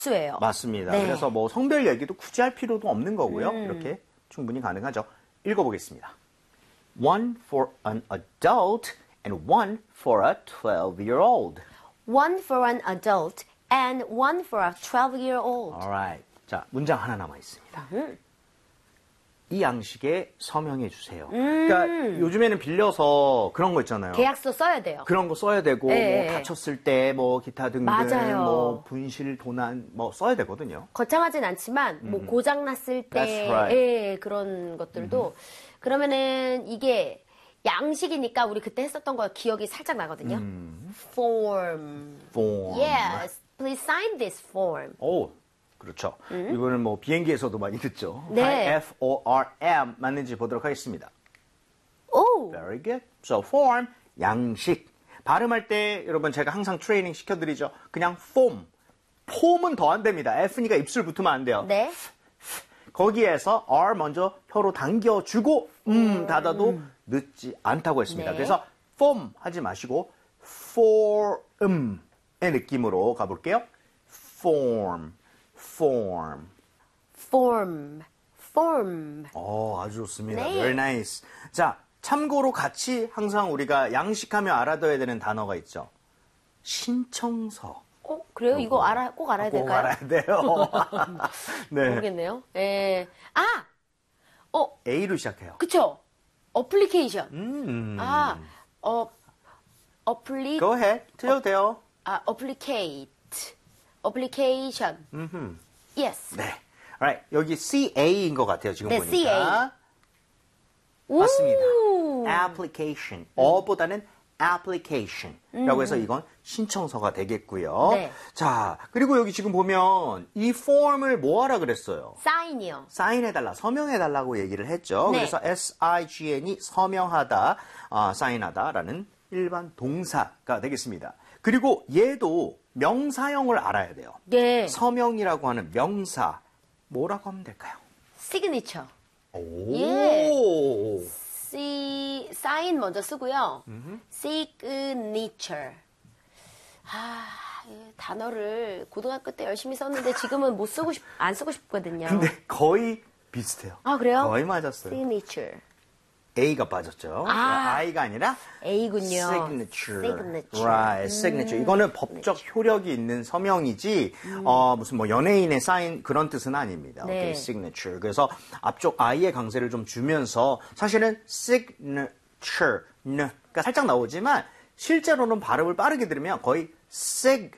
수예요. 맞습니다. 네. 그래서 뭐 성별 얘기도 굳이 할 필요도 없는 거고요. 이렇게 충분히 가능하죠. 읽어보겠습니다. One for an adult and one for a 12-year-old. One for an adult and one for a 12-year-old. Alright. 자, 문장 하나 남아 있습니다. 이 양식에 서명해 주세요. 그러니까 요즘에는 빌려서 그런 거 있잖아요. 계약서 써야 돼요. 그런 거 써야 되고 네. 뭐 다쳤을 때 뭐 기타 등등 맞아요. 뭐 분실 도난 뭐 써야 되거든요. 거창하진 않지만 뭐 고장 났을 That's 때 right. 예, 그런 것들도 그러면은 이게 양식이니까 우리 그때 했었던 거 기억이 살짝 나거든요. Form. Form. Yes. Please sign this form. 오, 그렇죠. 이거는 뭐 비행기에서도 많이 듣죠. 네. F-O-R-M 맞는지 보도록 하겠습니다. 오. Very good. So form, 양식. 발음할 때 여러분 제가 항상 트레이닝 시켜드리죠. 그냥 form. 폼은 더 안 됩니다. F니까 입술 붙으면 안 돼요. 네. 거기에서 R 먼저 혀로 당겨주고 닫아도 늦지 않다고 했습니다. 네. 그래서 form 하지 마시고 form의 느낌으로 가볼게요. form. form. Form. Form. 아주 좋습니다. 네. Very nice. 자, 참고로 같이 항상 우리가 양식하면 알아둬야 되는 단어가 있죠. 신청서. 그래요? 이거 꼭 알아야 꼭 될까요? 알아야 돼요. 네. 모르겠네요. 예. A로 시작해요. 그쵸? 어플리케이션. Go ahead. 틀려도 돼요. applicate. application. Yes. 네. Alright. 여기 CA인 것 같아요. 지금 네, 보니까. CA. 맞습니다. application. 어보다는 application라고 해서 이건 신청서가 되겠고요. 네. 자, 그리고 여기 지금 보면 이 form을 뭐 하라 그랬어요? sign이요. 사인해달라, 서명해달라고 얘기를 했죠. 네. 그래서 sign이 서명하다, 사인하다라는 일반 동사가 되겠습니다. 그리고 얘도 명사형을 알아야 돼요. 네. 서명이라고 하는 명사, 뭐라고 하면 될까요? signature. 오. 예. sign 먼저 쓰고요. signature. 이 단어를 고등학교 때 열심히 썼는데 지금은 안 쓰고 싶거든요. 근데 거의 비슷해요. 그래요? 거의 맞았어요. signature. A가 빠졌죠. I가 아니라 A군요. signature. signature. Right, signature. 이거는 법적 효력이 있는 서명이지 무슨 뭐 연예인의 사인 그런 뜻은 아닙니다. 네. Okay, signature. 그래서 앞쪽 I의 강세를 좀 주면서 사실은 signature가 살짝 나오지만 실제로는 발음을 빠르게 들으면 거의 signature.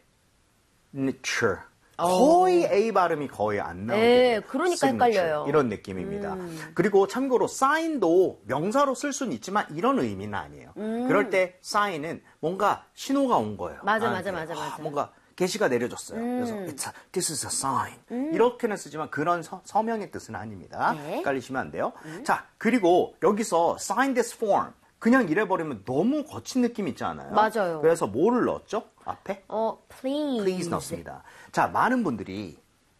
거의 A 발음이 거의 안 나오게 네, 돼요. 그러니까 signature. 헷갈려요. 이런 느낌입니다. 그리고 참고로 sign도 명사로 쓸 수는 있지만 이런 의미는 아니에요. 그럴 때 sign은 뭔가 신호가 온 거예요. 맞아. 뭔가 게시가 내려졌어요. 그래서 this is a sign. 이렇게는 쓰지만 그런 서명의 뜻은 아닙니다. 네. 헷갈리시면 안 돼요. 자, 그리고 여기서 sign this form. 그냥 이래버리면 너무 거친 느낌 있지 않아요? 맞아요. 그래서 뭐를 넣었죠? 앞에? please. please 넣습니다. 자, 많은 분들이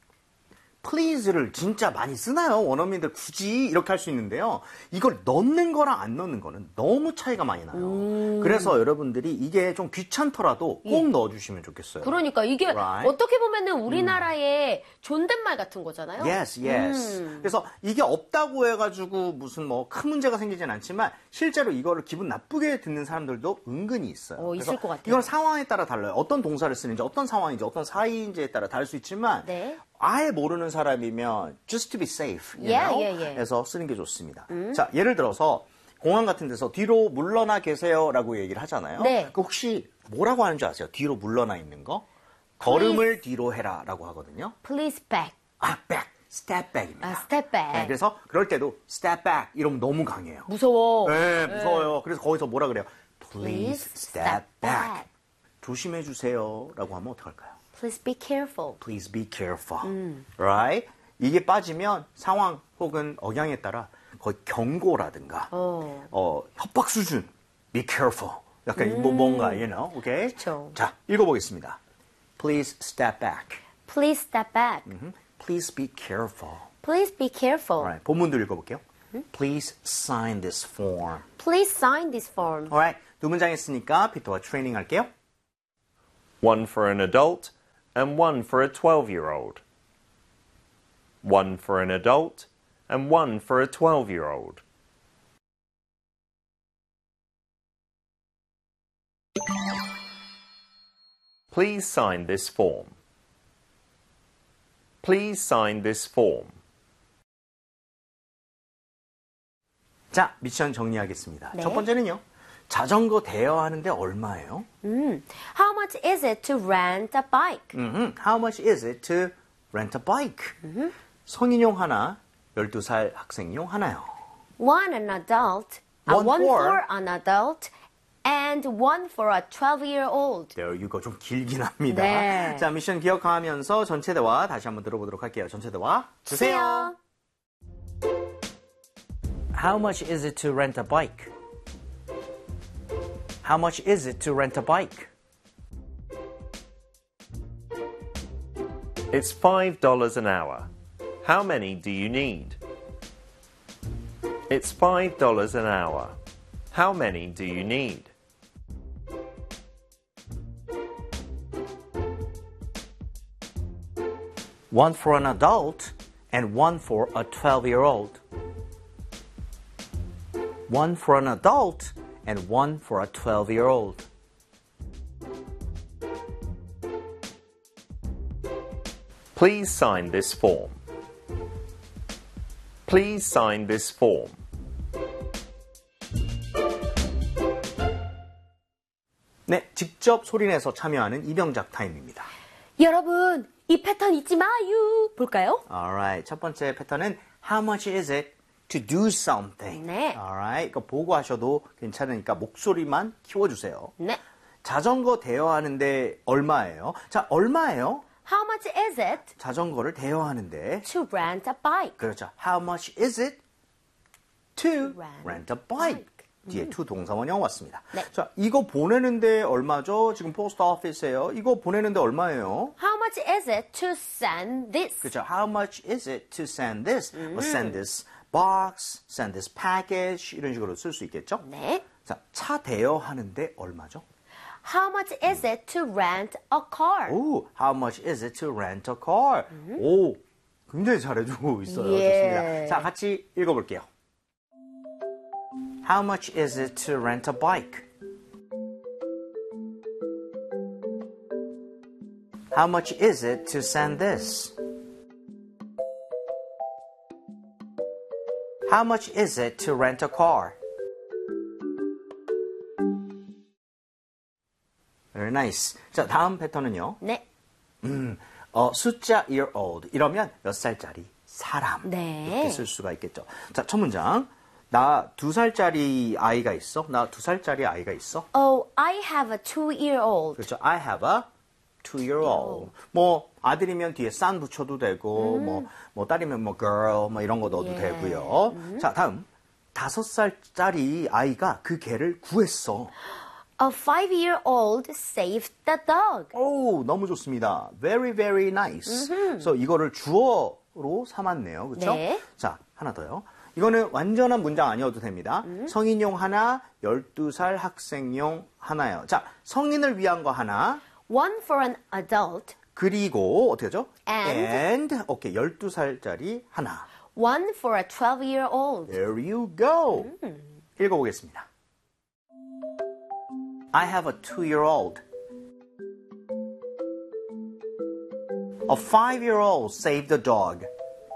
please를 진짜 많이 쓰나요? 원어민들 굳이 이렇게 할 수 있는데요. 이걸 넣는 거랑 안 넣는 거는 너무 차이가 많이 나요. 그래서 여러분들이 이게 좀 귀찮더라도 꼭 넣어주시면 좋겠어요. 그러니까 이게 Right. 어떻게 보면은 우리나라의 존댓말 같은 거잖아요. Yes. 그래서 이게 없다고 해가지고 무슨 뭐 큰 문제가 생기진 않지만 실제로 이거를 기분 나쁘게 듣는 사람들도 은근히 있어요. 있을 것 같아요. 이건 상황에 따라 달라요. 어떤 동사를 쓰는지, 어떤 상황인지, 어떤 사이인지에 따라 다를 수 있지만 네. 아예 모르는 사람이면 just to be safe, 해서 쓰는 게 좋습니다. 자, 예를 들어서 공항 같은 데서 뒤로 물러나 계세요라고 얘기를 하잖아요. 네. 그 혹시 뭐라고 하는 줄 아세요? 뒤로 물러나 있는 거? 걸음을 뒤로 해라라고 하거든요. please back. back, step back입니다. step back. 네, 그래서 그럴 때도 step back 이러면 너무 강해요. 무서워. 네, 무서워요. 그래서 거기서 뭐라 그래요? Please step step back. back. 조심해 주세요라고 하면 어떡할까요? Please be careful. Please be careful. Right? 이게 빠지면 상황 혹은 억양에 따라 거의 경고라든가 협박 수준. Be careful. 약간 뭔가, okay? 그쵸. 자, 읽어보겠습니다. Please step back. Please step back. Please be careful. Please be careful. Alright, 본문도 읽어볼게요. Please sign this form. Please sign this form. Alright, 두 문장 했으니까 피터와 트레이닝 할게요. One for an adult and one for a 12-year-old. One for an adult and one for a 12-year-old. Please sign this form. Please sign this form. 자, 미션 정리하겠습니다. 네. 첫 번째는요. 자전거 대여하는데 얼마예요? How much is it to rent a bike? How much is it to rent a bike? 성인용 하나, 12살 학생용 하나요. One an adult, One one for- for an adult, and one for a 12-year-old. There you go. 좀 길긴 합니다. 네. 자, 미션 기억하면서 전체 대화 다시 한번 들어보도록 할게요. 전체 대화 주세요. How much is it to rent a bike? How much is it to rent a bike? It's $5 an hour. How many do you need? It's $5 an hour. How many do you need? One for an adult and one for a 12-year-old. One for an adult and one for a 12-year-old. Please sign this form. Please sign this form. 네, 직접 소리내서 참여하는 이병작 타임입니다. 여러분, 이 패턴 잊지 마요. 볼까요? Alright, 첫 번째 패턴은 How much is it to do something? 네. Alright, 이거 보고 하셔도 괜찮으니까 목소리만 키워주세요. 네. 자전거 대여하는데 얼마예요? 자, 얼마예요? How much is it 자전거를 대여하는데 to rent a bike? 그렇죠. How much is it to Rent rent a bike? 뒤에 to 동사원형 왔습니다. 네. 자, 이거 보내는데 얼마죠? 지금 포스트 오피스예요. 이거 보내는데 얼마예요? How much is it to send this? 그렇죠. How much is it to send this? 뭐 send this box, send this package 이런 식으로 쓸 수 있겠죠? 네. 자, 차 대여하는데 얼마죠? How much is it to rent a car? 오, how much is it to rent a car? 오, 굉장히 잘해주고 있어요. 예. 좋습니다. 자, 같이 읽어볼게요. How much is it to rent a bike? How much is it to send this? How much is it to rent a car? Very nice. 자, 다음 패턴은요. 네. 숫자 year old 이러면 몇 살짜리 사람 네. 이렇게 쓸 수가 있겠죠. 자, 첫 문장. 나 2살짜리 아이가 있어? 나 2살짜리 아이가 있어? Oh, I have a 2-year-old. 그렇죠. I have a 2-year-old. 뭐 아들이면 뒤에 son 붙여도 되고 뭐 딸이면 뭐 girl 뭐 이런 거 넣어도 예. 되고요. 자, 다음. 5살짜리 아이가 그 개를 구했어. A 5-year-old saved the dog. 오, 너무 좋습니다. Very, very nice. 그래서 이거를 주어로 삼았네요. 그렇죠? 네. 자, 하나 더요. 이거는 완전한 문장 아니어도 됩니다. 성인용 하나, 12살 학생용 하나요. 자, 성인을 위한 거 하나, One for an adult. 그리고 어떻게 하죠? And. 오케이, 12살짜리 하나. One for a 12-year-old. There you go. 읽어보겠습니다. I have a 2-year-old. A 5-year-old saved the dog.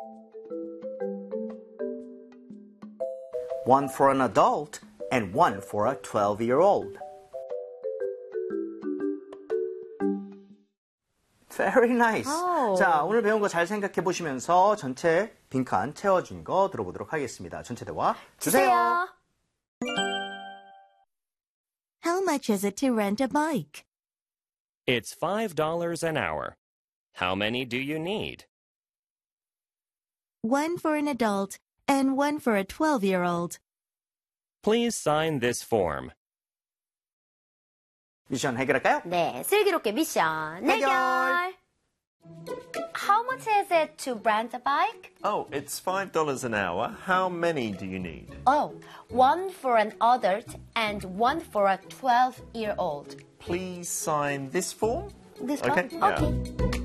One for an adult and one for a 12-year-old. Very nice. Oh. 자, 오늘 배운 거 잘 생각해 보시면서 전체 빈칸 채워진 거 들어보도록 하겠습니다. 전체 대화 주세요. How much is it to rent a bike? It's $5 an hour. How many do you need? One for an adult and one for a 12-year-old. Please sign this form. 미션 해결할까요? 네, 슬기롭게 미션 해결. 해결. How much is it to rent a bike? Oh, it's $5 an hour. How many do you need? Oh, one for an adult and one for a 12-year-old. Please sign this form. This Okay, one? yeah. Okay.